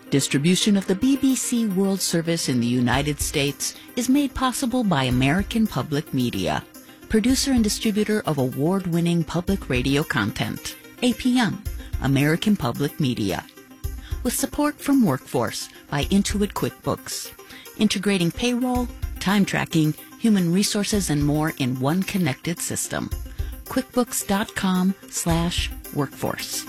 Distribution of the BBC World Service in the United States is made possible by American Public Media, producer and distributor of award-winning public radio content. APM, American Public Media. With support from Workforce by Intuit QuickBooks, integrating payroll, time tracking, human resources, and more in one connected system. QuickBooks.com/workforce.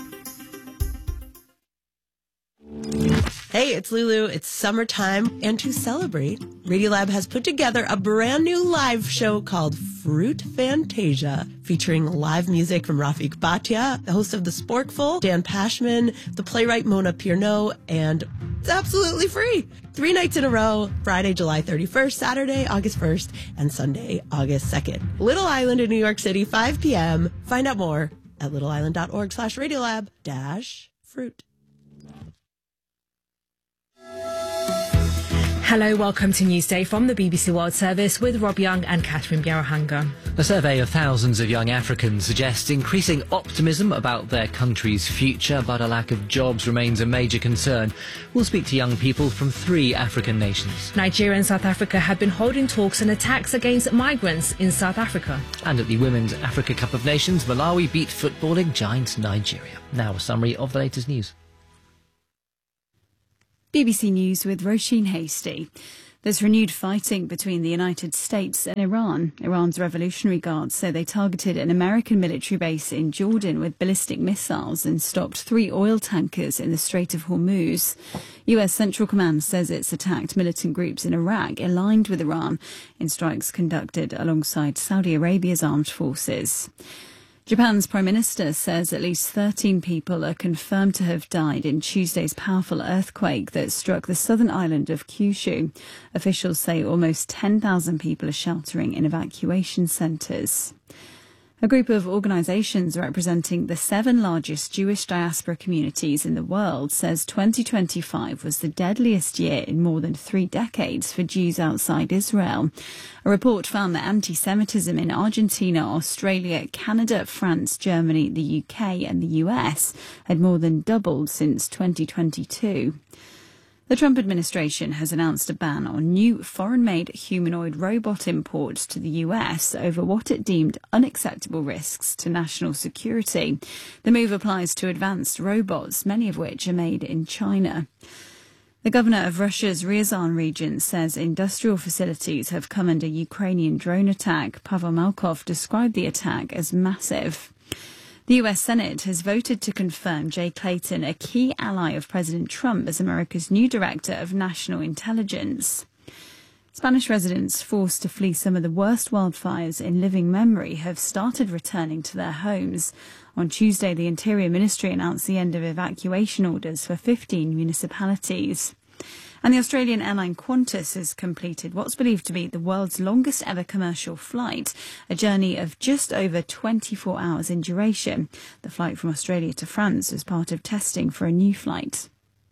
Hey, it's Lulu. It's summertime, and to celebrate, Radiolab has put together a brand new live show called Fruit Fantasia, featuring live music from Rafik Bhatia, the host of The Sporkful, Dan Pashman, the playwright Mona Pierno, and it's absolutely free. 3 nights in a row, Friday, July 31st, Saturday, August 1st, and Sunday, August 2nd. Little Island in New York City, 5 p.m. Find out more at littleisland.org/radiolab-fruit. Hello, welcome to Newsday from the BBC World Service with Rob Young and Catherine Bjerahanga. A survey of thousands of young Africans suggests increasing optimism about their country's future, but a lack of jobs remains a major concern. We'll speak to young people from 3 African nations. Nigeria and South Africa have been holding talks on attacks against migrants in South Africa. And at the Women's Africa Cup of Nations, Malawi beat footballing giant Nigeria. Now a summary of the latest news. BBC News with Roisin Hasty. There's renewed fighting between the United States and Iran. Iran's Revolutionary Guards say they targeted an American military base in Jordan with ballistic missiles and stopped 3 oil tankers in the Strait of Hormuz. US Central Command says it's attacked militant groups in Iraq aligned with Iran in strikes conducted alongside Saudi Arabia's armed forces. Japan's Prime Minister says at least 13 people are confirmed to have died in Tuesday's powerful earthquake that struck the southern island of Kyushu. Officials say almost 10,000 people are sheltering in evacuation centres. A group of organisations representing the 7 largest Jewish diaspora communities in the world says 2025 was the deadliest year in more than 3 decades for Jews outside Israel. A report found that anti-Semitism in Argentina, Australia, Canada, France, Germany, the UK and the US had more than doubled since 2022. The Trump administration has announced a ban on new foreign-made humanoid robot imports to the US over what it deemed unacceptable risks to national security. The move applies to advanced robots, many of which are made in China. The governor of Russia's Ryazan region says industrial facilities have come under Ukrainian drone attack. Pavel Malkov described the attack as massive. The US Senate has voted to confirm Jay Clayton, a key ally of President Trump, as America's new director of national intelligence. Spanish residents forced to flee some of the worst wildfires in living memory have started returning to their homes. On Tuesday, the Interior Ministry announced the end of evacuation orders for 15 municipalities. And the Australian airline Qantas has completed what's believed to be the world's longest ever commercial flight, a journey of just over 24 hours in duration. The flight from Australia to France was part of testing for a new flight.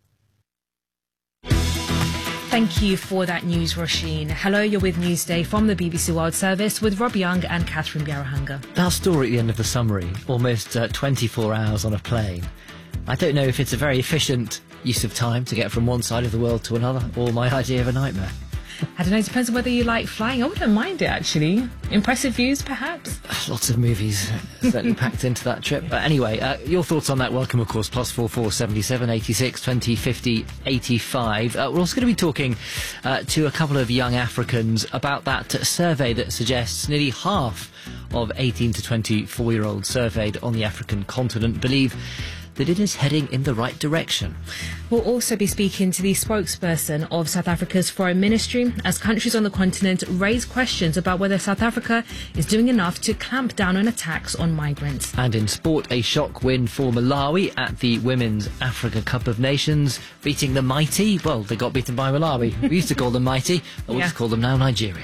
Thank you for that news, Roisin. Hello, you're with Newsday from the BBC World Service with Rob Young and Catherine Bjerahanga. That story at the end of the summary, almost 24 hours on a plane. I don't know if it's a very efficient use of time to get from one side of the world to another, or my idea of a nightmare. I don't know, it depends on whether you like flying. I wouldn't mind it, actually. Impressive views, perhaps? Lots of movies certainly packed into that trip. But anyway, your thoughts on that, welcome, of course, +44 77 86 20 50 85. We're also going to be talking to a couple of young Africans about that survey that suggests nearly half of 18 to 24-year-olds surveyed on the African continent believe that it is heading in the right direction. We'll also be speaking to the spokesperson of South Africa's foreign ministry as countries on the continent raise questions about whether South Africa is doing enough to clamp down on attacks on migrants. And in sport, a shock win for Malawi at the Women's Africa Cup of Nations, beating the mighty, well, they got beaten by Malawi. We used to call them mighty, but we'll just call them now Nigeria.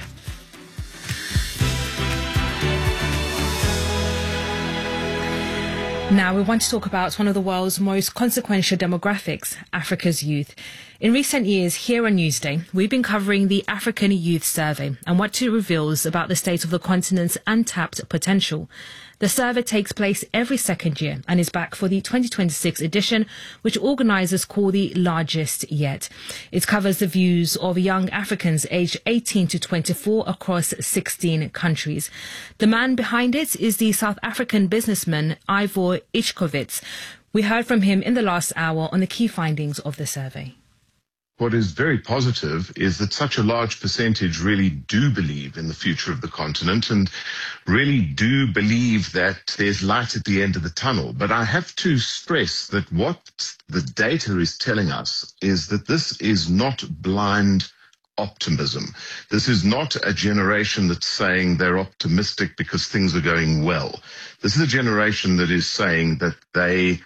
Now we want to talk about one of the world's most consequential demographics, Africa's youth. In recent years, here on Newsday, we've been covering the African Youth Survey and what it reveals about the state of the continent's untapped potential. The survey takes place every second year and is back for the 2026 edition, which organisers call the largest yet. It covers the views of young Africans aged 18 to 24 across 16 countries. The man behind it is the South African businessman Ivor Ichkovitz. We heard from him in the last hour on the key findings of the survey. What is very positive is that such a large percentage really do believe in the future of the continent and really do believe that there's light at the end of the tunnel. But I have to stress that what the data is telling us is that this is not blind optimism. This is not a generation that's saying they're optimistic because things are going well. This is a generation that is saying that they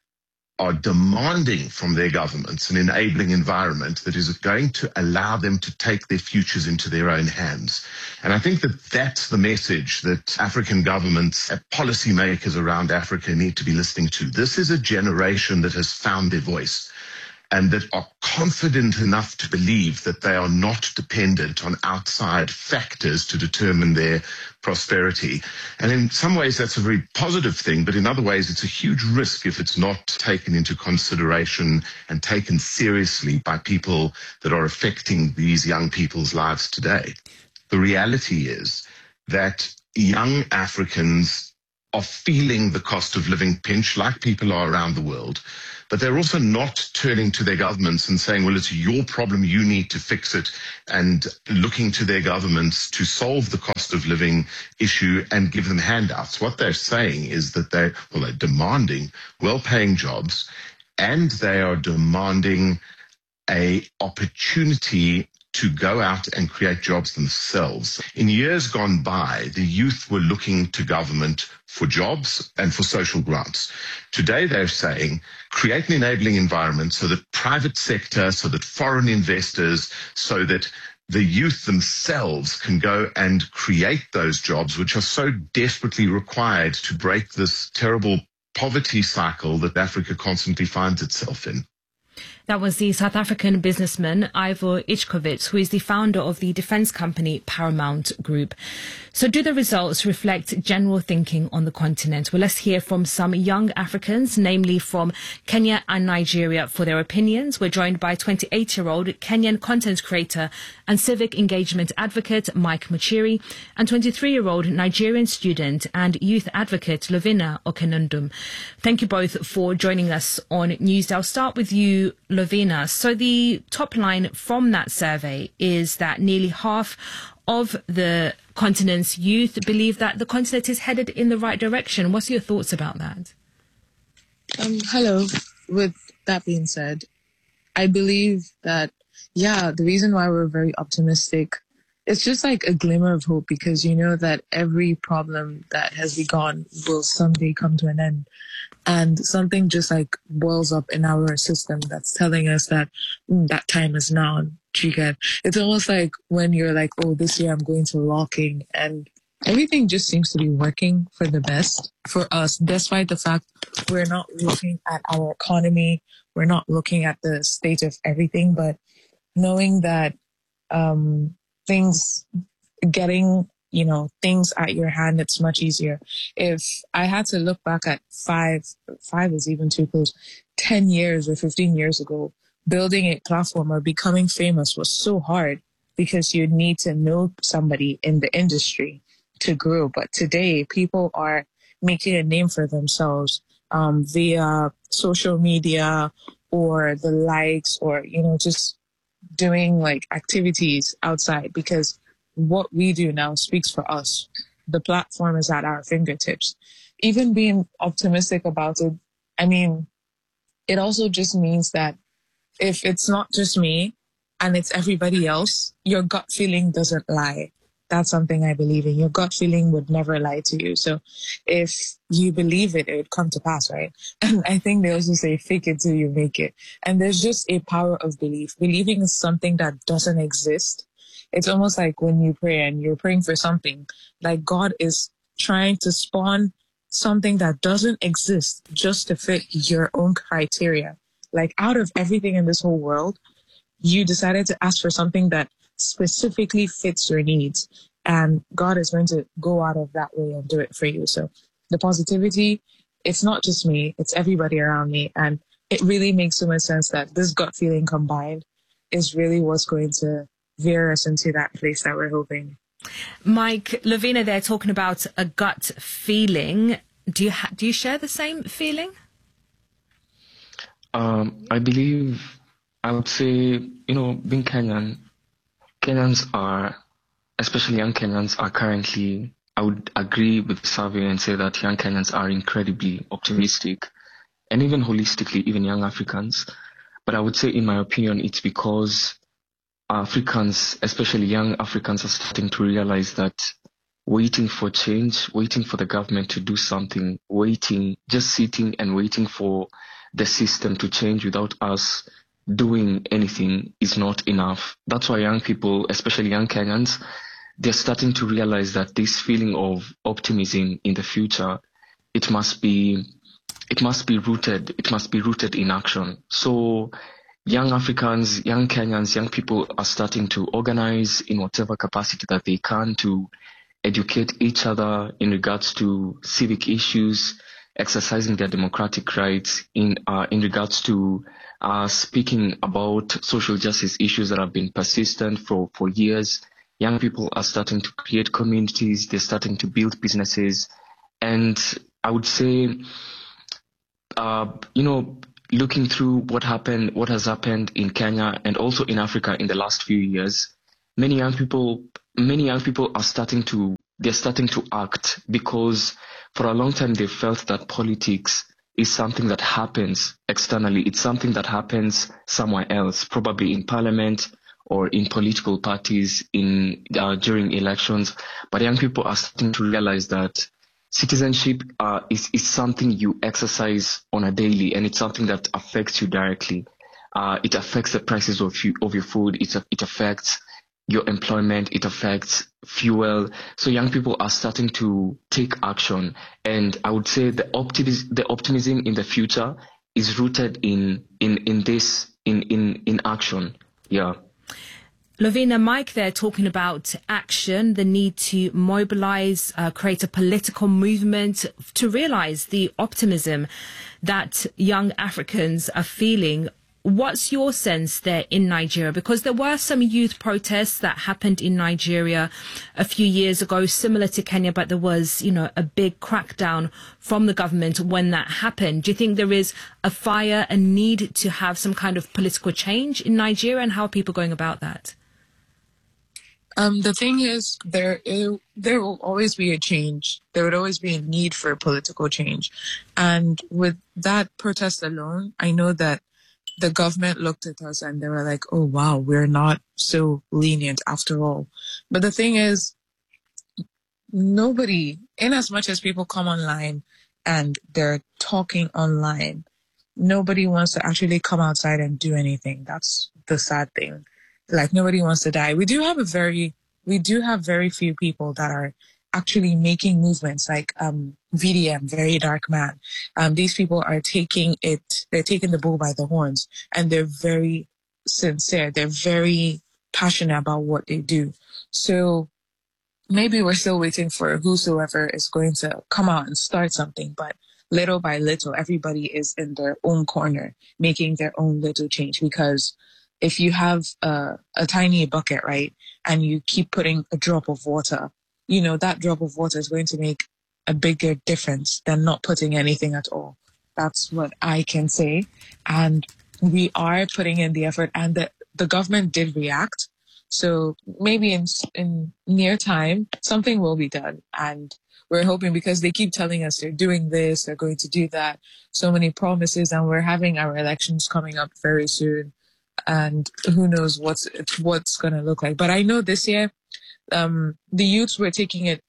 are demanding from their governments an enabling environment that is going to allow them to take their futures into their own hands. And I think that that's the message that African governments and policymakers around Africa need to be listening to. This is a generation that has found their voice and that are confident enough to believe that they are not dependent on outside factors to determine their prosperity. And in some ways, that's a very positive thing, but in other ways, it's a huge risk if it's not taken into consideration and taken seriously by people that are affecting these young people's lives today. The reality is that young Africans are feeling the cost of living pinch like people are around the world. But they're also not turning to their governments and saying, well, it's your problem, you need to fix it, and looking to their governments to solve the cost of living issue and give them handouts. What they're saying is that they're demanding well-paying jobs, and they are demanding an opportunity to go out and create jobs themselves. In years gone by, the youth were looking to government for jobs and for social grants. Today, they're saying, create an enabling environment so that private sector, so that foreign investors, so that the youth themselves can go and create those jobs, which are so desperately required to break this terrible poverty cycle that Africa constantly finds itself in. That was the South African businessman Ivor Ichkovitz, who is the founder of the defence company Paramount Group. So do the results reflect general thinking on the continent? Well, let's hear from some young Africans, namely from Kenya and Nigeria, for their opinions. We're joined by 28-year-old Kenyan content creator and civic engagement advocate Mike Muchiri and 23-year-old Nigerian student and youth advocate Lovina Okenundum. Thank you both for joining us on Newsday. I'll start with you, Lovina. So the top line from that survey is that nearly half of the continent's youth believe that the continent is headed in the right direction. What's your thoughts about that? Hello. With that being said, I believe that, the reason why we're very optimistic, it's just like a glimmer of hope, because you know that every problem that has begun will someday come to an end. And something just like boils up in our system that's telling us that that time is now. It's almost like when you're like, oh, this year I'm going to locking, and everything just seems to be working for the best for us, despite the fact we're not looking at our economy, we're not looking at the state of everything, but knowing that things getting things at your hand, it's much easier. If I had to look back at five is even too close, 10 years or 15 years ago, building a platform or becoming famous was so hard because you need to know somebody in the industry to grow. But today, people are making a name for themselves via social media or the likes or, just doing like activities outside, because what we do now speaks for us. The platform is at our fingertips. Even being optimistic about it, it also just means that if it's not just me and it's everybody else, your gut feeling doesn't lie. That's something I believe in. Your gut feeling would never lie to you. So if you believe it, it would come to pass, right? And I think they also say, fake it till you make it. And there's just a power of belief. Believing is something that doesn't exist. It's almost like when you pray and you're praying for something, like God is trying to spawn something that doesn't exist just to fit your own criteria. Like out of everything in this whole world, you decided to ask for something that specifically fits your needs. And God is going to go out of that way and do it for you. So the positivity, it's not just me, it's everybody around me. And it really makes so much sense that this gut feeling combined is really what's going to veer us into that place that we're hoping. Mike, Lavina there talking about a gut feeling. Do you share the same feeling? I believe, I would say, being Kenyans are, especially young Kenyans, are currently, I would agree with the survey and say that young Kenyans are incredibly optimistic, and even holistically, even young Africans. But I would say, in my opinion, it's because Africans, especially young Africans, are starting to realize that waiting for change, waiting for the government to do something, just sitting and waiting for the system to change without us doing anything is not enough. That's why young people, especially young Kenyans, they're starting to realize that this feeling of optimism in the future, it must be rooted in action. So young Africans, young Kenyans, young people are starting to organize in whatever capacity that they can to educate each other in regards to civic issues, exercising their democratic rights in regards to speaking about social justice issues that have been persistent for years. Young people are starting to create communities, they're starting to build businesses. And I would say, looking through what has happened in Kenya and also in Africa in the last few years, many young people are starting to act, because for a long time they felt that politics is something that happens externally. It's something that happens somewhere else, probably in parliament or in political parties during elections. But young people are starting to realize that citizenship is something you exercise on a daily, and it's something that affects you directly. It affects the prices of your food. It affects your employment. It affects fuel. So young people are starting to take action, and I would say the optimism in the future is rooted in action. Yeah. Lavina, Mike there talking about action, the need to mobilize, create a political movement to realize the optimism that young Africans are feeling. What's your sense there in Nigeria? Because there were some youth protests that happened in Nigeria a few years ago, similar to Kenya, but there was, a big crackdown from the government when that happened. Do you think there is a need to have some kind of political change in Nigeria, and how are people going about that? The thing is, there will always be a change. There would always be a need for political change. And with that protest alone, I know that the government looked at us and they were like, oh, wow, we're not so lenient after all. But the thing is, nobody, in as much as people come online and they're talking online, nobody wants to actually come outside and do anything. That's the sad thing. Like, nobody wants to die. We do have very few people that are actually making movements, like VDM, Very Dark Man. These people are taking the bull by the horns, and they're very sincere. They're very passionate about what they do. So maybe we're still waiting for whosoever is going to come out and start something, but little by little, everybody is in their own corner, making their own little change. Because if you have a tiny bucket, right, and you keep putting a drop of water, that drop of water is going to make a bigger difference than not putting anything at all. That's what I can say. And we are putting in the effort, and the government did react. So maybe in near time, something will be done. And we're hoping, because they keep telling us they're doing this, they're going to do that, so many promises, and we're having our elections coming up very soon. And who knows what's going to look like. But I know this year, the youths were taking it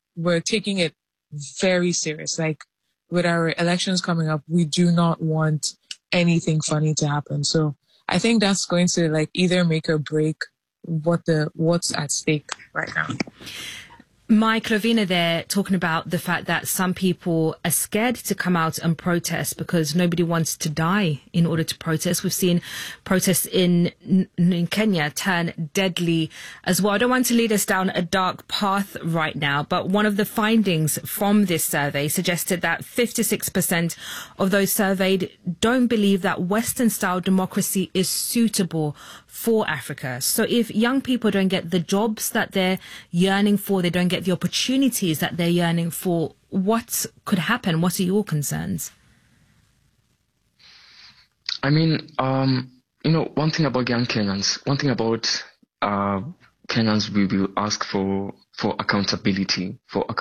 very serious. Like, with our elections coming up, we do not want anything funny to happen. So I think that's going to either make or break what's at stake right now. Mike, Lovina there talking about the fact that some people are scared to come out and protest because nobody wants to die in order to protest. We've seen protests in Kenya turn deadly as well. I don't want to lead us down a dark path right now, but one of the findings from this survey suggested that 56% of those surveyed don't believe that Western-style democracy is suitable for Africa. So if young people don't get the jobs that they're yearning for, they don't get the opportunities that they're yearning for, what could happen? What are your concerns? I mean, one thing about young Kenyans, Kenyans, we will ask for accountability,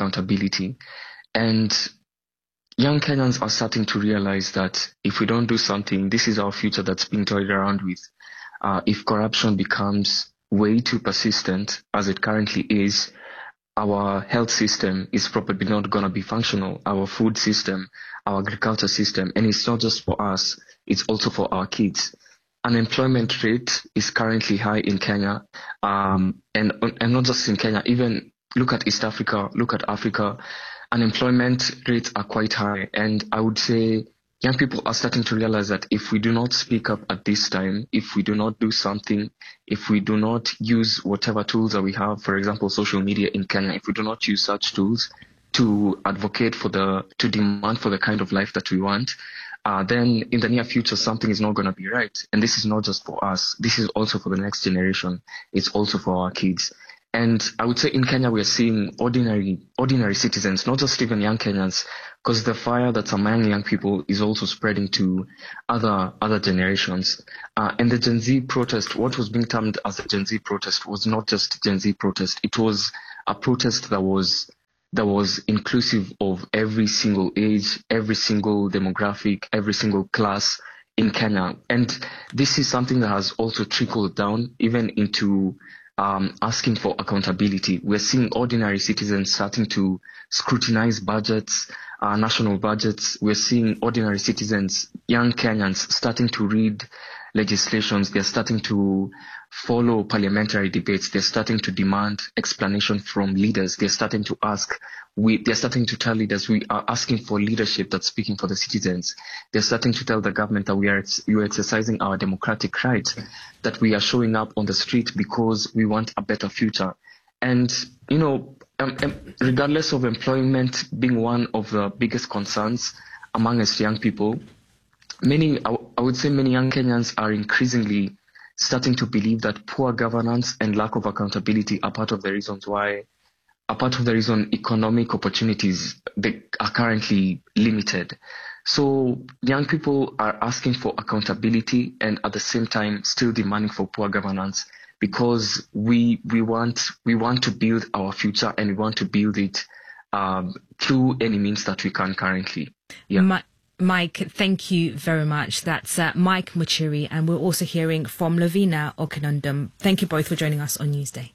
and young Kenyans are starting to realize that if we don't do something, this is our future that's being toyed around with. If corruption becomes way too persistent, as it currently is, our health system is probably not going to be functional, our food system, our agriculture system, and it's not just for us, it's also for our kids. Unemployment rate is currently high in Kenya, and not just in Kenya, even look at East Africa, look at Africa, unemployment rates are quite high, and I would say young people are starting to realize that if we do not speak up at this time, if we do not do something, if we do not use whatever tools that we have, for example, social media in Kenya, if we do not use such tools to advocate to demand for the kind of life that we want, then in the near future, something is not going to be right. And this is not just for us. This is also for the next generation. It's also for our kids. And I would say in Kenya, we are seeing ordinary citizens, not just even young Kenyans, because the fire that's among young people is also spreading to other generations. And the Gen Z protest, what was being termed as the Gen Z protest, was not just Gen Z protest. It was a protest that was inclusive of every single age, every single demographic, every single class in Kenya. And this is something that has also trickled down even into asking for accountability. We're seeing ordinary citizens starting to scrutinize budgets, national budgets. We're seeing ordinary citizens, young Kenyans, starting to read legislations. They're starting to follow parliamentary debates. They're starting to demand explanation from leaders. They're starting to they're starting to tell leaders we are asking for leadership that's speaking for the citizens. They're starting to tell the government that we are exercising our democratic right, that we are showing up on the street because we want a better future. And, regardless of employment being one of the biggest concerns amongst young people, I would say many young Kenyans are increasingly starting to believe that poor governance and lack of accountability are part of the reason economic opportunities they are currently limited. So young people are asking for accountability and at the same time still demanding for poor governance because we want to build our future and we want to build it through any means that we can currently. Yeah. Mike, thank you very much. That's Mike Muchiri, and we're also hearing from Lovina Okinundum. Thank you both for joining us on Newsday.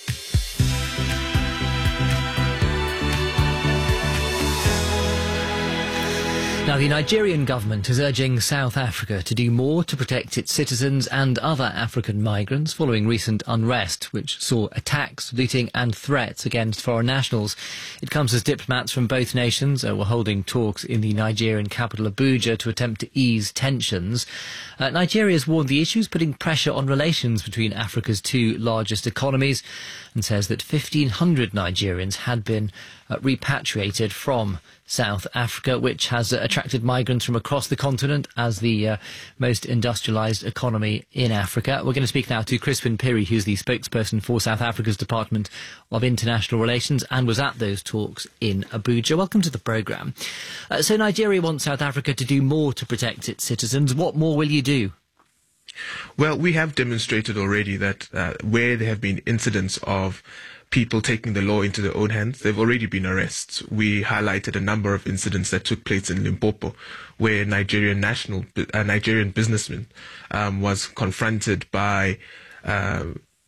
Now, the Nigerian government is urging South Africa to do more to protect its citizens and other African migrants following recent unrest, which saw attacks, looting and threats against foreign nationals. It comes as diplomats from both nations were holding talks in the Nigerian capital Abuja to attempt to ease tensions. Nigeria has warned the issues putting pressure on relations between Africa's two largest economies and says that 1,500 Nigerians had been repatriated from South Africa, which has attracted migrants from across the continent as the most industrialised economy in Africa. We're going to speak now to Crispin Piri, who's the spokesperson for South Africa's Department of International Relations and was at those talks in Abuja. Welcome to the programme. So Nigeria wants South Africa to do more to protect its citizens. What more will you do? Well, we have demonstrated already that where there have been incidents of people taking the law into their own hands, there have already been arrests. We highlighted a number of incidents that took place in Limpopo, where a Nigerian businessman was confronted by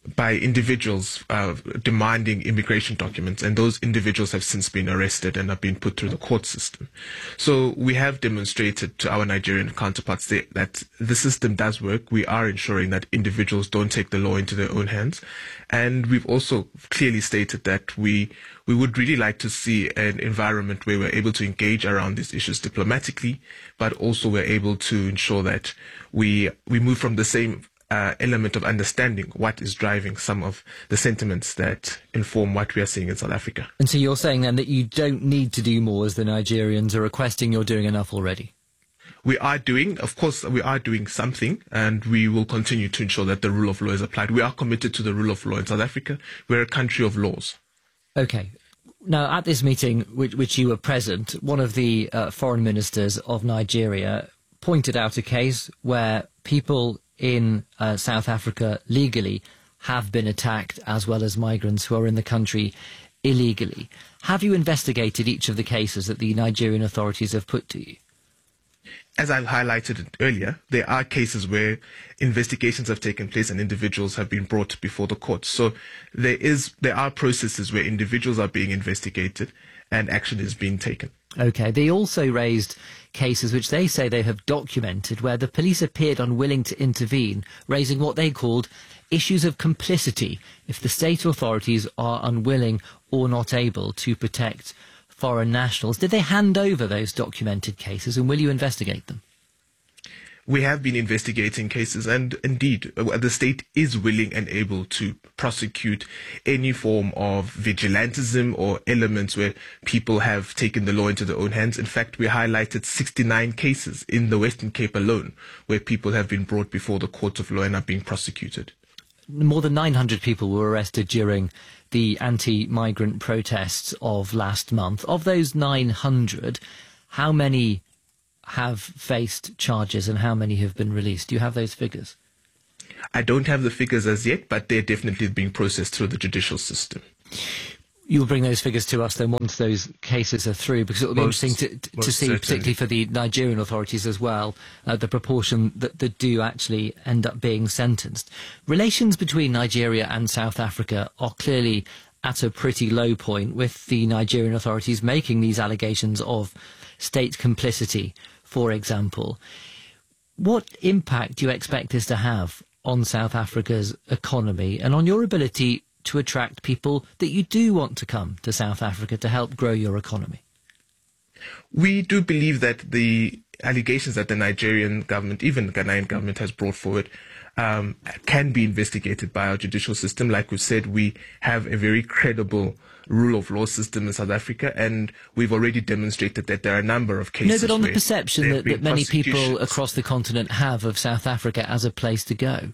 by individuals demanding immigration documents, and those individuals have since been arrested and have been put through the court system. So we have demonstrated to our Nigerian counterparts that the system does work. We are ensuring that individuals don't take the law into their own hands. And we've also clearly stated that we would really like to see an environment where we're able to engage around these issues diplomatically, but also we're able to ensure that we move from the same element of understanding what is driving some of the sentiments that inform what we are seeing in South Africa. And so you're saying then that you don't need to do more, as the Nigerians are requesting, you're doing enough already? We are doing something, and we will continue to ensure that the rule of law is applied. We are committed to the rule of law in South Africa. We're a country of laws. Okay. Now, at this meeting, which you were present, one of the foreign ministers of Nigeria pointed out a case where people in South Africa legally have been attacked, as well as migrants who are in the country illegally. Have you investigated each of the cases that the Nigerian authorities have put to you? As I've highlighted earlier, there are cases where investigations have taken place and individuals have been brought before the court. So there are processes where individuals are being investigated and action is being taken. Okay. They also raised cases which they say they have documented where the police appeared unwilling to intervene, raising what they called issues of complicity if the state authorities are unwilling or not able to protect foreign nationals. Did they hand over those documented cases, and will you investigate them? We have been investigating cases, and indeed, the state is willing and able to prosecute any form of vigilantism or elements where people have taken the law into their own hands. In fact, we highlighted 69 cases in the Western Cape alone where people have been brought before the court of law and are being prosecuted. More than 900 people were arrested during the anti-migrant protests of last month. Of those 900, how many have faced charges and how many have been released? Do you have those figures? I don't have the figures as yet, but they're definitely being processed through the judicial system. You'll bring those figures to us then once those cases are through, because it will be interesting to see, certainly, particularly for the Nigerian authorities as well, the proportion that do actually end up being sentenced. Relations between Nigeria and South Africa are clearly at a pretty low point, with the Nigerian authorities making these allegations of state complicity, for example. What impact do you expect this to have on South Africa's economy and on your ability to attract people that you do want to come to South Africa to help grow your economy? We do believe that the allegations that the Nigerian government, even the Ghanaian government, has brought forward can be investigated by our judicial system. Like we said, we have a very credible rule of law system in South Africa, and we've already demonstrated that there are a number of cases. No, but on the perception that many people across the continent have of South Africa as a place to go.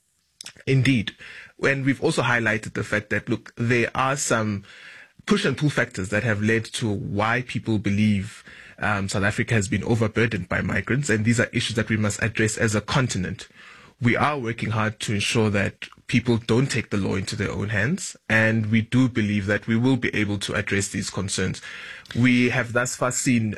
Indeed. And we've also highlighted the fact that, look, there are some push and pull factors that have led to why people believe South Africa has been overburdened by migrants, and these are issues that we must address as a continent. We are working hard to ensure that people don't take the law into their own hands, and we do believe that we will be able to address these concerns. We have thus far seen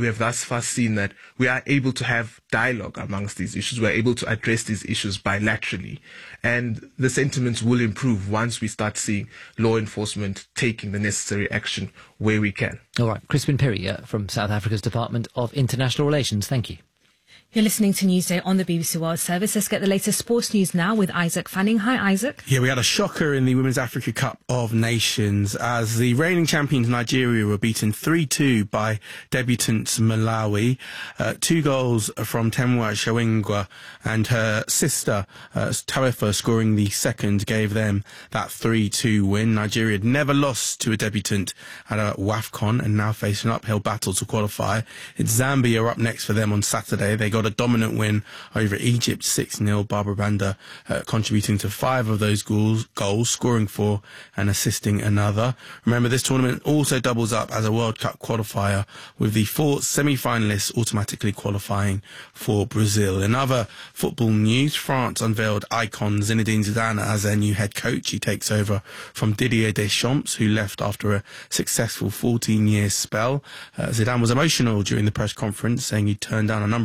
that we are able to have dialogue amongst these issues. We're able to address these issues bilaterally. And the sentiments will improve once we start seeing law enforcement taking the necessary action where we can. All right. Crispin Piri from South Africa's Department of International Relations. Thank you. You're listening to Newsday on the BBC World Service. Let's get the latest sports news now with Isaac Fanning. Hi, Isaac. Yeah, we had a shocker in the Women's Africa Cup of Nations as the reigning champions Nigeria were beaten 3-2 by debutants Malawi. 2 goals from Temwa Shawengwa and her sister Tarifa scoring the second gave them that 3-2 win. Nigeria had never lost to a debutant at a WAFCON and now face an uphill battle to qualify. It's Zambia up next for them on Saturday. They got a dominant win over Egypt 6-0. Barbara Banda contributing to 5 of those goals, scoring 4 and assisting another. Remember, this tournament also doubles up as a World Cup qualifier, with the 4 semi-finalists automatically qualifying for Brazil. In other football news, France unveiled icon Zinedine Zidane as their new head coach. He takes over from Didier Deschamps, who left after a successful 14-year spell. Zidane was emotional during the press conference, saying he turned down a number of other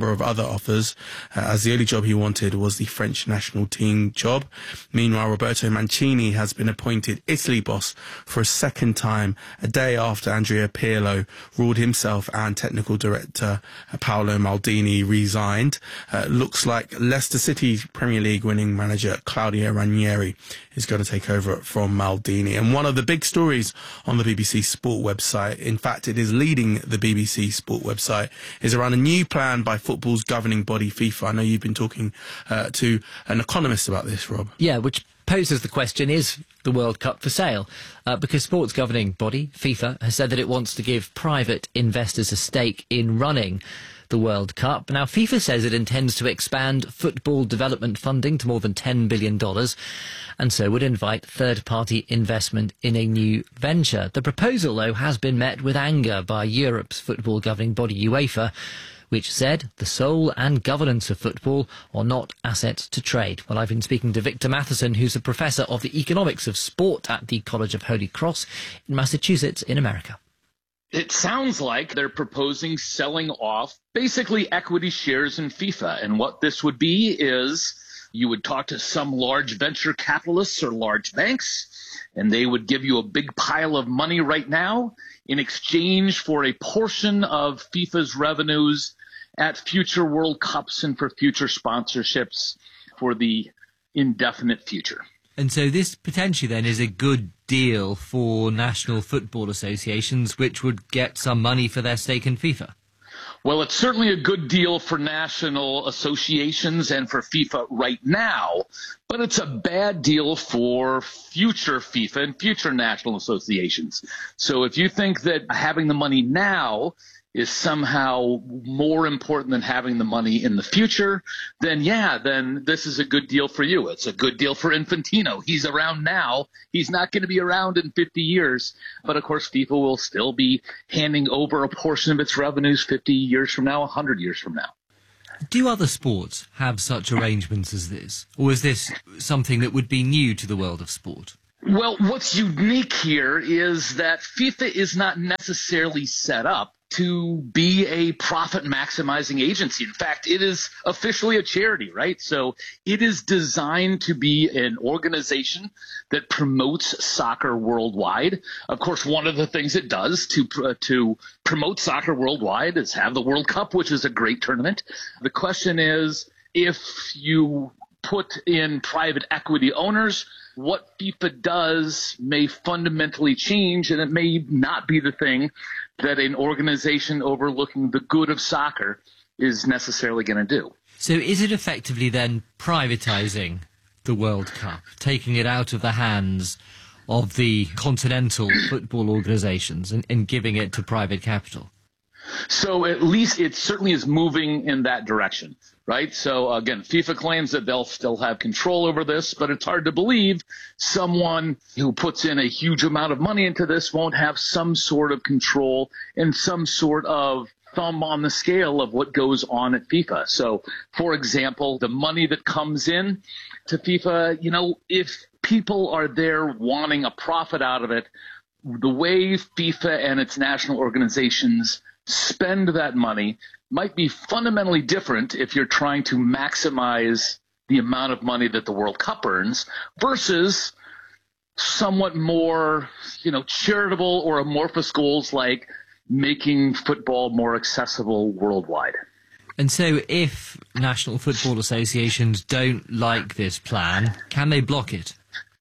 offers, as the only job he wanted was the French national team job. Meanwhile, Roberto Mancini has been appointed Italy boss for a second time, a day after Andrea Pirlo ruled himself and technical director Paolo Maldini resigned. Looks like Leicester City's Premier League winning manager Claudio Ranieri is going to take over from Maldini. And one of the big stories on the BBC Sport website, in fact it is leading the BBC Sport website, is around a new plan by football's governing body FIFA. I know you've been talking to an economist about this, Rob. Yeah, which poses the question, is the World Cup for sale? Because sports governing body, FIFA, has said that it wants to give private investors a stake in running the World Cup. Now, FIFA says it intends to expand football development funding to more than $10 billion and so would invite third-party investment in a new venture. The proposal, though, has been met with anger by Europe's football governing body, UEFA, which said the soul and governance of football are not assets to trade. Well, I've been speaking to Victor Matheson, who's a professor of the economics of sport at the College of Holy Cross in Massachusetts in America. It sounds like they're proposing selling off basically equity shares in FIFA. And what this would be is you would talk to some large venture capitalists or large banks, and they would give you a big pile of money right now in exchange for a portion of FIFA's revenues at future World Cups and for future sponsorships for the indefinite future. And so this potentially then is a good deal for national football associations, which would get some money for their stake in FIFA. Well, it's certainly a good deal for national associations and for FIFA right now, but it's a bad deal for future FIFA and future national associations. So if you think that having the money now is somehow more important than having the money in the future, then this is a good deal for you. It's a good deal for Infantino. He's around now. He's not going to be around in 50 years. But, of course, FIFA will still be handing over a portion of its revenues 50 years from now, 100 years from now. Do other sports have such arrangements as this? Or is this something that would be new to the world of sport? Well, what's unique here is that FIFA is not necessarily set up to be a profit-maximizing agency. In fact, it is officially a charity, right? So it is designed to be an organization that promotes soccer worldwide. Of course, one of the things it does to promote soccer worldwide is have the World Cup, which is a great tournament. The question is, if you put in private equity owners, what FIFA does may fundamentally change, and it may not be the thing that an organization overlooking the good of soccer is necessarily going to do. So is it effectively then privatizing the World Cup, taking it out of the hands of the continental football organizations and giving it to private capital? So at least it certainly is moving in that direction, right? So again, FIFA claims that they'll still have control over this, but it's hard to believe someone who puts in a huge amount of money into this won't have some sort of control and some sort of thumb on the scale of what goes on at FIFA. So, for example, the money that comes in to FIFA, if people are there wanting a profit out of it, the way FIFA and its national organizations spend that money might be fundamentally different if you're trying to maximize the amount of money that the World Cup earns versus somewhat more, charitable or amorphous goals like making football more accessible worldwide. And so if national football associations don't like this plan, can they block it?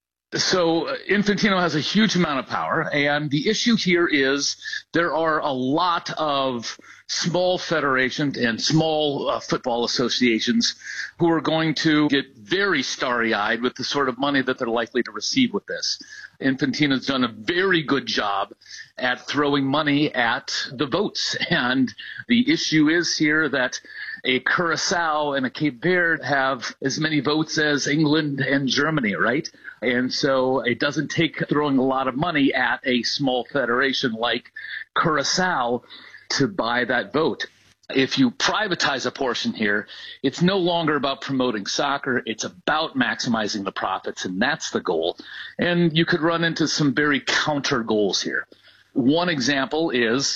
So Infantino has a huge amount of power, and the issue here is there are a lot of small federations and small football associations who are going to get very starry-eyed with the sort of money that they're likely to receive with this. Infantino's done a very good job at throwing money at the votes, and the issue is here that a Curacao and a Cape Verde have as many votes as England and Germany, right? And so it doesn't take throwing a lot of money at a small federation like Curacao to buy that vote. If you privatize a portion here, it's no longer about promoting soccer. It's about maximizing the profits, and that's the goal. And you could run into some very counter goals here. One example is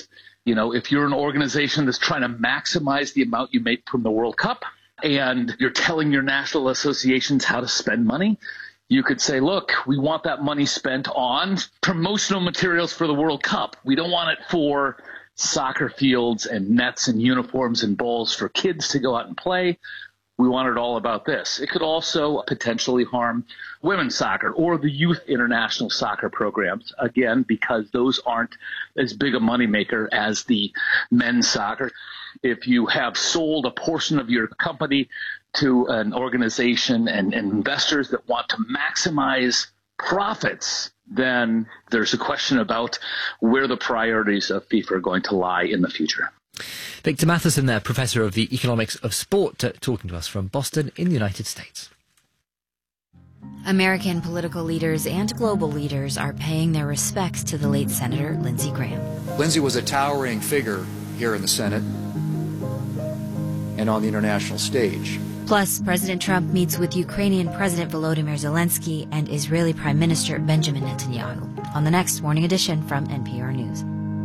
if you're an organization that's trying to maximize the amount you make from the World Cup and you're telling your national associations how to spend money, you could say, look, we want that money spent on promotional materials for the World Cup. We don't want it for soccer fields and nets and uniforms and balls for kids to go out and play. We want it all about this. It could also potentially harm women's soccer or the youth international soccer programs, again, because those aren't as big a moneymaker as the men's soccer. If you have sold a portion of your company to an organization and investors that want to maximize profits, then there's a question about where the priorities of FIFA are going to lie in the future. Victor Matheson there, Professor of the Economics of Sport, talking to us from Boston in the United States. American political leaders and global leaders are paying their respects to the late Senator Lindsey Graham. Lindsey was a towering figure here in the Senate and on the international stage. Plus, President Trump meets with Ukrainian President Volodymyr Zelensky and Israeli Prime Minister Benjamin Netanyahu on the next Morning Edition from NPR News.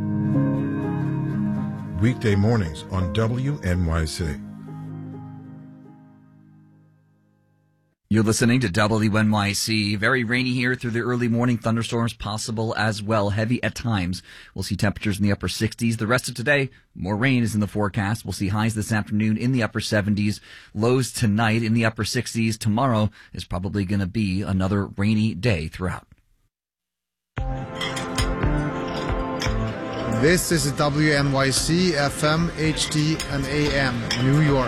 Weekday mornings on WNYC. You're listening to WNYC. Very rainy here through the early morning. Thunderstorms possible as well. Heavy at times. We'll see temperatures in the upper 60s. The rest of today, more rain is in the forecast. We'll see highs this afternoon in the upper 70s. Lows tonight in the upper 60s. Tomorrow is probably going to be another rainy day throughout. This is WNYC FM, HD, and AM, New York.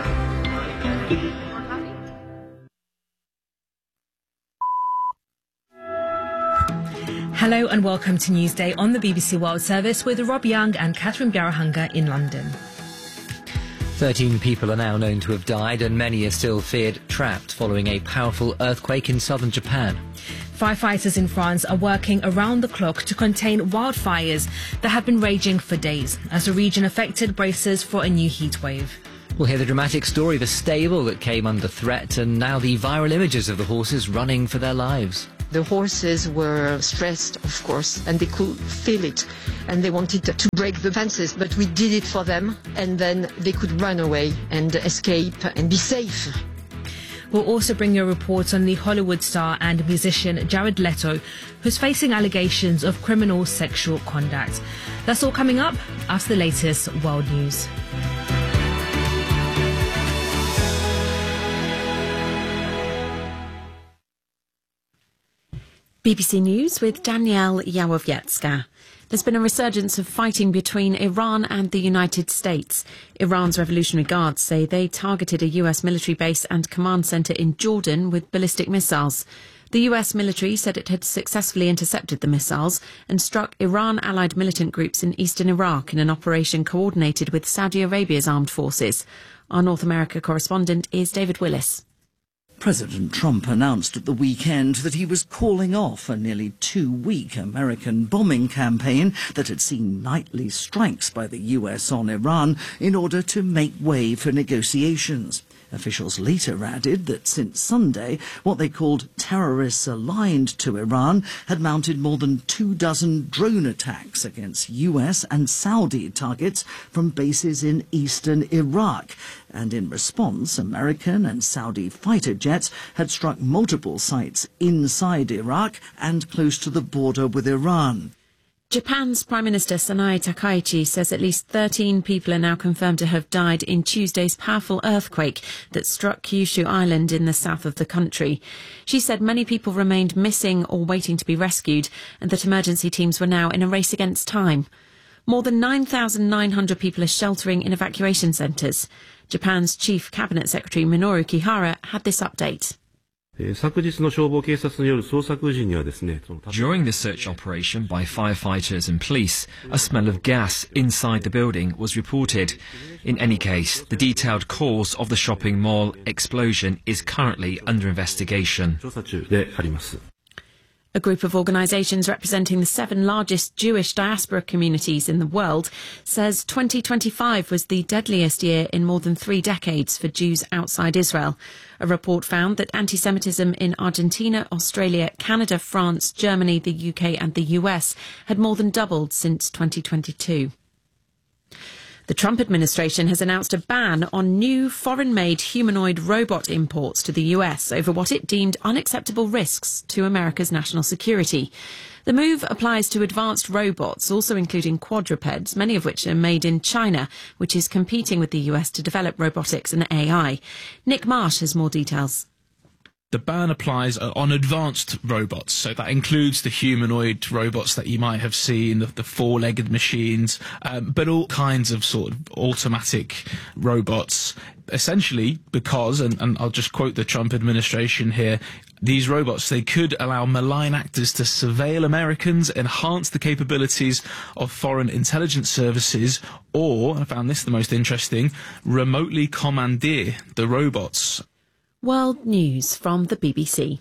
Hello and welcome to Newsday on the BBC World Service with Rob Young and Catherine Biarahunga in London. 13 people are now known to have died and many are still feared trapped following a powerful earthquake in southern Japan. Firefighters in France are working around the clock to contain wildfires that have been raging for days as the region affected braces for a new heat wave. We'll hear the dramatic story of a stable that came under threat and now the viral images of the horses running for their lives. The horses were stressed, of course, and they could feel it. And they wanted to break the fences, but we did it for them. And then they could run away and escape and be safe. We'll also bring you a report on the Hollywood star and musician Jared Leto, who's facing allegations of criminal sexual conduct. That's all coming up after the latest world news. BBC News with Danielle Yawowiecka. There's been a resurgence of fighting between Iran and the United States. Iran's Revolutionary Guards say they targeted a US military base and command centre in Jordan with ballistic missiles. The US military said it had successfully intercepted the missiles and struck Iran-allied militant groups in eastern Iraq in an operation coordinated with Saudi Arabia's armed forces. Our North America correspondent is David Willis. President Trump announced at the weekend that he was calling off a nearly 2-week American bombing campaign that had seen nightly strikes by the US on Iran in order to make way for negotiations. Officials later added that since Sunday, what they called terrorists aligned to Iran had mounted more than 24 drone attacks against US and Saudi targets from bases in eastern Iraq. And in response, American and Saudi fighter jets had struck multiple sites inside Iraq and close to the border with Iran. Japan's Prime Minister Sanae Takaichi says at least 13 people are now confirmed to have died in Tuesday's powerful earthquake that struck Kyushu Island in the south of the country. She said many people remained missing or waiting to be rescued and that emergency teams were now in a race against time. More than 9,900 people are sheltering in evacuation centres. Japan's Chief Cabinet Secretary Minoru Kihara had this update. During the search operation by firefighters and police, a smell of gas inside the building was reported. In any case, the detailed cause of the shopping mall explosion is currently under investigation. A group of organisations representing the 7 largest Jewish diaspora communities in the world says 2025 was the deadliest year in more than 3 decades for Jews outside Israel. A report found that anti-Semitism in Argentina, Australia, Canada, France, Germany, the UK and the US had more than doubled since 2022. The Trump administration has announced a ban on new foreign-made humanoid robot imports to the US over what it deemed unacceptable risks to America's national security. The move applies to advanced robots, also including quadrupeds, many of which are made in China, which is competing with the US to develop robotics and AI. Nick Marsh has more details. The ban applies on advanced robots, so that includes the humanoid robots that you might have seen, the four-legged machines, but all kinds of sort of automatic robots, essentially because, and I'll just quote the Trump administration here, these robots, they could allow malign actors to surveil Americans, enhance the capabilities of foreign intelligence services, or, I found this the most interesting, remotely commandeer the robots. World News from the BBC.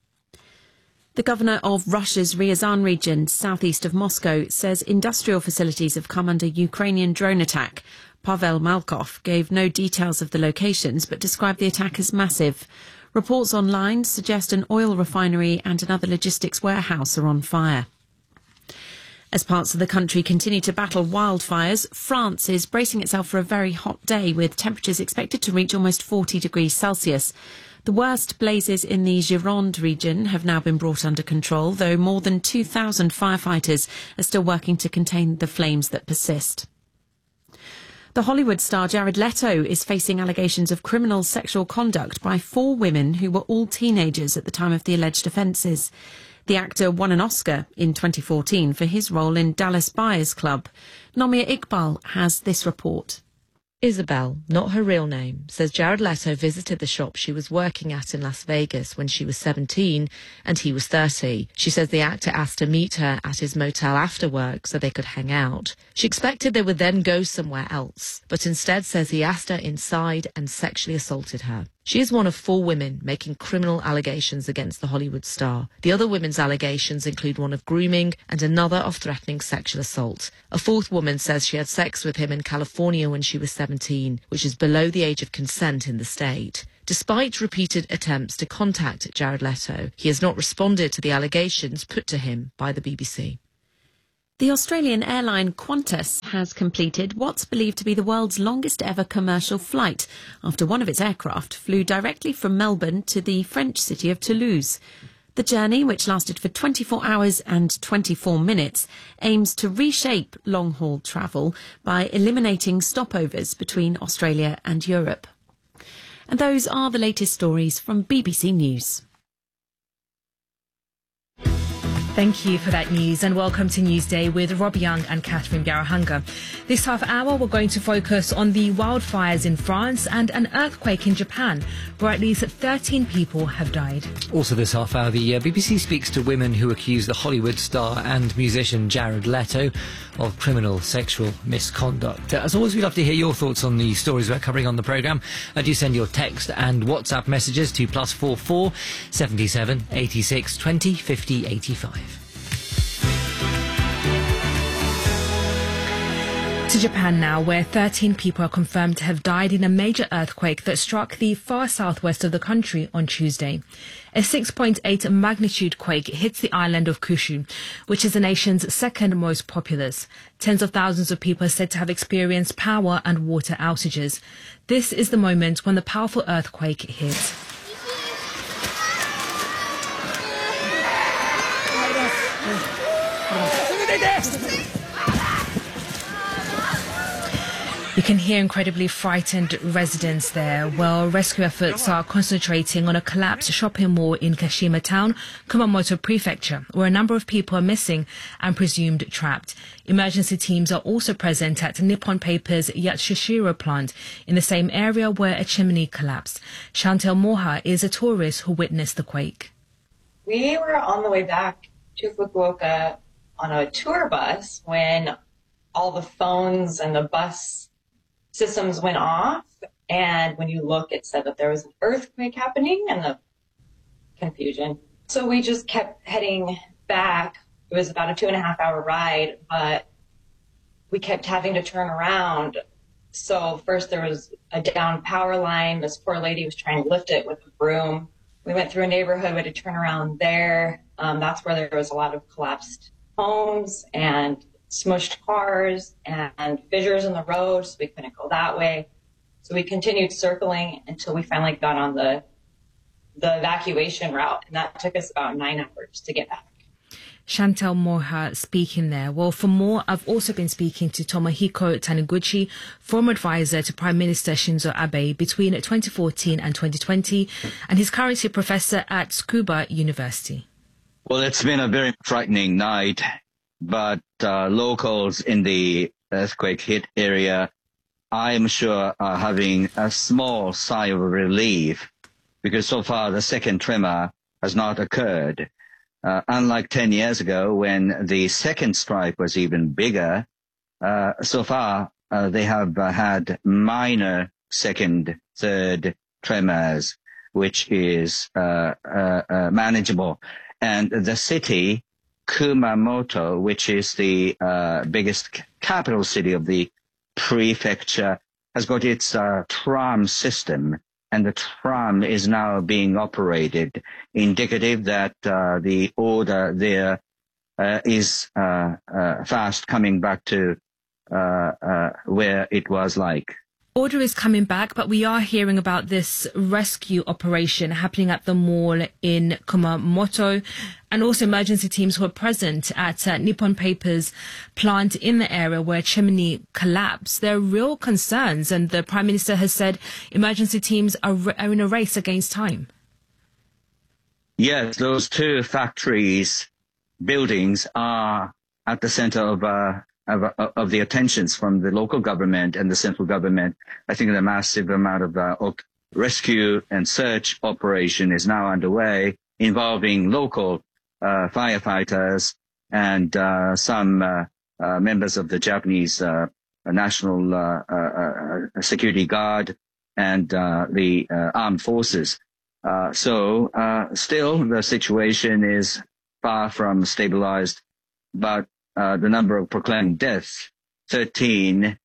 The governor of Russia's Ryazan region, southeast of Moscow, says industrial facilities have come under Ukrainian drone attack. Pavel Malkov gave no details of the locations but described the attack as massive. Reports online suggest an oil refinery and another logistics warehouse are on fire. As parts of the country continue to battle wildfires, France is bracing itself for a very hot day with temperatures expected to reach almost 40 degrees Celsius. The worst blazes in the Gironde region have now been brought under control, though more than 2,000 firefighters are still working to contain the flames that persist. The Hollywood star Jared Leto is facing allegations of criminal sexual conduct by 4 women who were all teenagers at the time of the alleged offences. The actor won an Oscar in 2014 for his role in Dallas Buyers Club. Nomia Iqbal has this report. Isabel, not her real name, says Jared Leto visited the shop she was working at in Las Vegas when she was 17 and he was 30. She says the actor asked to meet her at his motel after work so they could hang out. She expected they would then go somewhere else, but instead says he asked her inside and sexually assaulted her. She is one of 4 women making criminal allegations against the Hollywood star. The other women's allegations include one of grooming and another of threatening sexual assault. A 4th woman says she had sex with him in California when she was 17, which is below the age of consent in the state. Despite repeated attempts to contact Jared Leto, he has not responded to the allegations put to him by the BBC. The Australian airline Qantas has completed what's believed to be the world's longest ever commercial flight after one of its aircraft flew directly from Melbourne to the French city of Toulouse. The journey, which lasted for 24 hours and 24 minutes, aims to reshape long-haul travel by eliminating stopovers between Australia and Europe. And those are the latest stories from BBC News. Thank you for that news and welcome to Newsday with Rob Young and Catherine Garahanga. This half hour we're going to focus on the wildfires in France and an earthquake in Japan where at least 13 people have died. Also this half hour the BBC speaks to women who accuse the Hollywood star and musician Jared Leto of criminal sexual misconduct. As always, we'd love to hear your thoughts on the stories we're covering on the programme. Do send your text and WhatsApp messages to +44 77 86 20 50 85. To Japan now, where 13 people are confirmed to have died in a major earthquake that struck the far southwest of the country on Tuesday. A 6.8 magnitude quake hits the island of Kyushu, which is the nation's second most populous. Tens of thousands of people are said to have experienced power and water outages. This is the moment when the powerful earthquake hit. You can hear incredibly frightened residents there, while rescue efforts are concentrating on a collapsed shopping mall in Kashima Town, Kumamoto Prefecture, where a number of people are missing and presumed trapped. Emergency teams are also present at Nippon Paper's Yatsushiro plant in the same area where a chimney collapsed. Chantel Moha is a tourist who witnessed the quake. We were on the way back to Fukuoka on a tour bus when all the phones and the bus systems went off, and when you look, it said that there was an earthquake happening and the confusion. So we just kept heading back. It was about a 2.5-hour ride, but we kept having to turn around. So first there was a down power line. This poor lady was trying to lift it with a broom. We went through a neighborhood, we had to turn around there. That's where there was a lot of collapsed homes, and smushed cars and fissures in the road, so we couldn't go that way. So we continued circling until we finally got on the evacuation route, and that took us about 9 hours to get back. Chantal Moha speaking there. Well, for more, I've also been speaking to Tomohiko Taniguchi, former advisor to Prime Minister Shinzo Abe between 2014 and 2020, and he's currently a professor at Tsukuba University. Well, it's been a very frightening night, but locals in the earthquake-hit area, I am sure, are having a small sigh of relief, because so far the second tremor has not occurred. Unlike 10 years ago, when the second strike was even bigger, so far they have had minor second, third tremors, which is manageable. And the city, Kumamoto, which is the biggest capital city of the prefecture, has got its tram system, and the tram is now being operated, indicative that the order there is fast coming back to where it was like. Order is coming back, but we are hearing about this rescue operation happening at the mall in Kumamoto, and also emergency teams who are present at Nippon Paper's plant in the area where chimney collapsed. There are real concerns, and the Prime Minister has said emergency teams are in a race against time. Yes, those two factories, buildings are at the center of the attentions from the local government and the central government. I think a massive amount of rescue and search operation is now underway, involving local firefighters and some members of the Japanese National Security Guard and the armed forces. So still the situation is far from stabilized, but the number of proclaimed deaths, 13,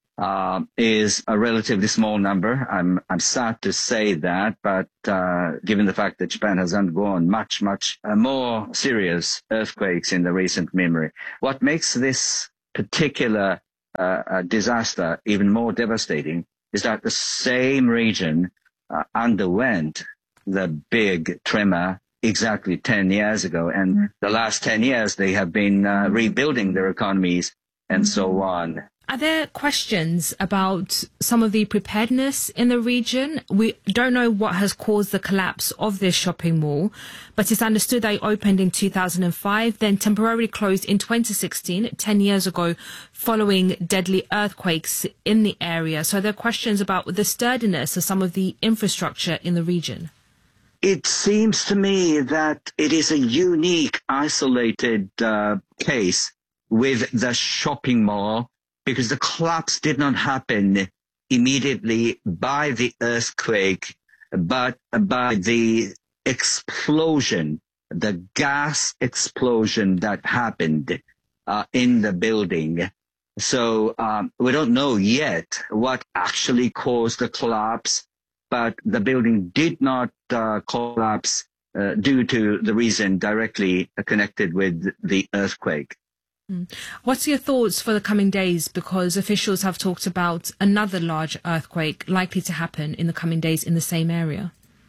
is a relatively small number. I'm sad to say that, but given the fact that Japan has undergone much more serious earthquakes in the recent memory, what makes this particular disaster even more devastating is that the same region underwent the big tremor exactly 10 years ago. And the last 10 years, they have been rebuilding their economies and so on. Are there questions about some of the preparedness in the region? We don't know what has caused the collapse of this shopping mall, but it's understood they opened in 2005, then temporarily closed in 2016, 10 years ago, following deadly earthquakes in the area. So there are questions about the sturdiness of some of the infrastructure in the region. It seems to me that it is a unique, isolated case with the shopping mall, because the collapse did not happen immediately by the earthquake, but by the explosion, the gas explosion that happened in the building. So we don't know yet what actually caused the collapse, but the building did not collapse due to the reason directly connected with the earthquake. What's your thoughts for the coming days? Because officials have talked about another large earthquake likely to happen in the coming days in the same area.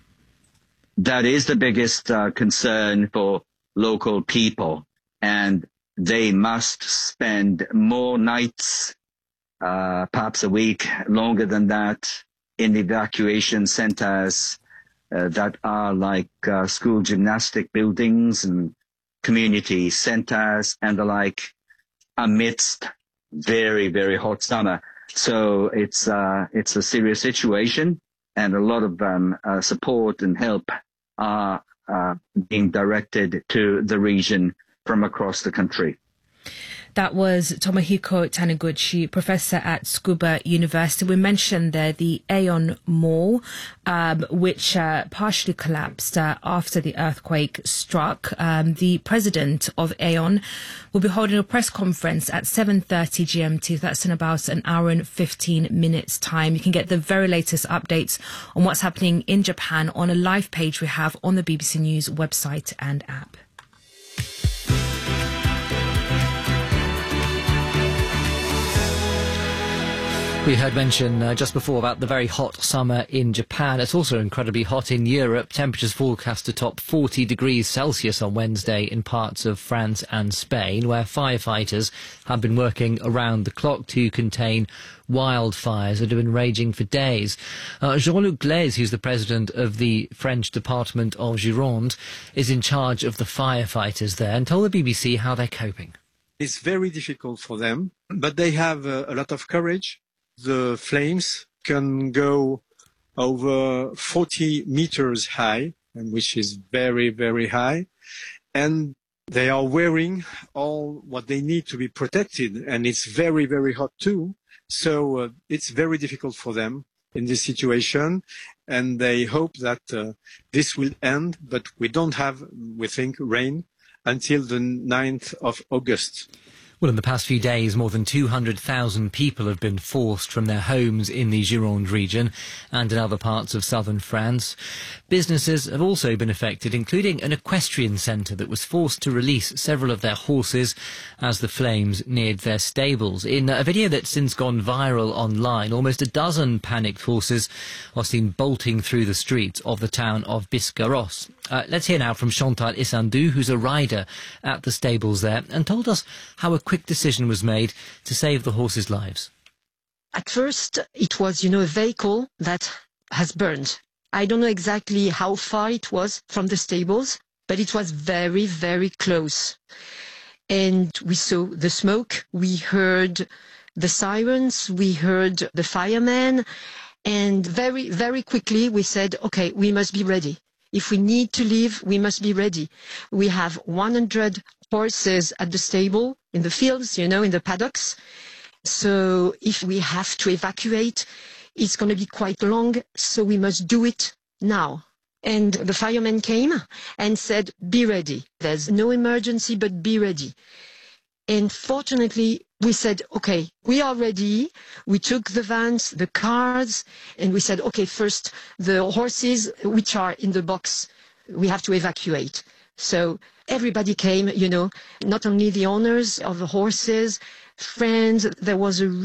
That is the biggest concern for local people, and they must spend more nights, perhaps a week, longer than that, in evacuation centers that are like school gymnastic buildings and community centers and the like, amidst very, very hot summer. So it's a serious situation, and a lot of support and help are being directed to the region from across the country. That was Tomohiko Taniguchi, professor at Tsukuba University. We mentioned there the Aeon Mall, which partially collapsed after the earthquake struck. The president of Aeon will be holding a press conference at 7:30 GMT. That's in about an hour and 15 minutes time. You can get the very latest updates on what's happening in Japan on a live page we have on the BBC News website and app. We heard mention just before about the very hot summer in Japan. It's also incredibly hot in Europe. Temperatures forecast to top 40 degrees Celsius on Wednesday in parts of France and Spain, where firefighters have been working around the clock to contain wildfires that have been raging for days. Jean-Luc Glaise, who's the president of the French Department of Gironde, is in charge of the firefighters there and told the BBC how they're coping. It's very difficult for them, but they have a lot of courage. The flames can go over 40 meters high, which is very, very high. And they are wearing all what they need to be protected. And it's very, very hot too. So it's very difficult for them in this situation. And they hope that this will end. But we don't have, we think, rain until the 9th of August. Well, in the past few days, more than 200,000 people have been forced from their homes in the Gironde region and in other parts of southern France. Businesses have also been affected, including an equestrian centre that was forced to release several of their horses as the flames neared their stables. In a video that's since gone viral online, almost a dozen panicked horses are seen bolting through the streets of the town of Biscarrosse. Let's hear now from Chantal Issandou, who's a rider at the stables there, and told us how a quick decision was made to save the horses' lives. At first, it was, a vehicle that has burned. I don't know exactly how far it was from the stables, but it was very, very close. And we saw the smoke, we heard the sirens, we heard the firemen, and very, very quickly we said, okay, we must be ready. If we need to leave, we must be ready. We have 100 horses at the stable, in the fields, in the paddocks. So if we have to evacuate, it's going to be quite long, so we must do it now. And the firemen came and said, be ready. There's no emergency, but be ready. And fortunately, we said, okay, we are ready. We took the vans, the cars, and we said, okay, first, the horses which are in the box, we have to evacuate. So everybody came, not only the owners of the horses, friends. There was a